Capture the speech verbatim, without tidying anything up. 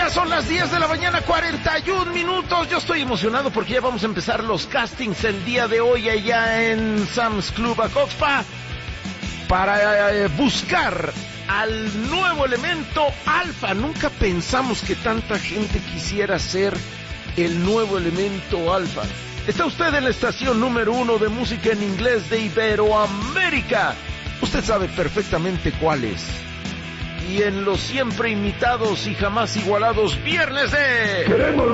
Son las diez de la mañana, cuarenta y un minutos. Yo estoy emocionado porque ya vamos a empezar los castings el día de hoy allá en Sam's Club Acoxpa para eh, buscar al nuevo elemento Alfa. Nunca pensamos que tanta gente quisiera ser el nuevo elemento Alfa. Está usted en la estación número uno de música en inglés de Iberoamérica. Usted sabe perfectamente cuál es. Y en los siempre imitados y jamás igualados viernes de... ¡Queremos!